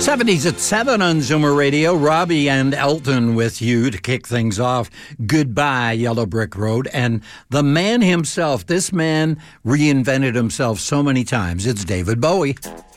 70s at 7 on Zoomer Radio. Robbie and Elton with you to kick things off. Goodbye, Yellow Brick Road. And the man himself, this man reinvented himself so many times. It's David Bowie.